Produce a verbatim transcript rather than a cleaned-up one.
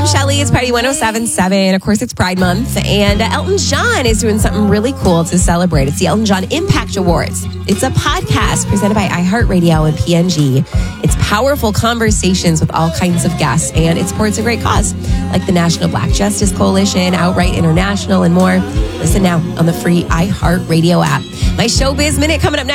Shelly. It's Party one oh seven point seven. Of course, it's Pride Month. And Elton John is doing something really cool to celebrate. It's the Elton John Impact Awards. It's a podcast presented by iHeartRadio and P N G. It's powerful conversations with all kinds of guests. And it supports a great cause, like the National Black Justice Coalition, Outright International, and more. Listen now on the free iHeartRadio app. My Showbiz Minute coming up next.